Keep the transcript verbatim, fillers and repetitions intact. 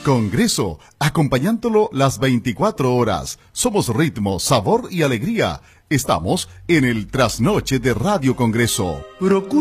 Congreso, acompañándolo las veinticuatro horas. Somos ritmo, sabor y alegría. Estamos en el trasnoche de Radio Congreso. Procura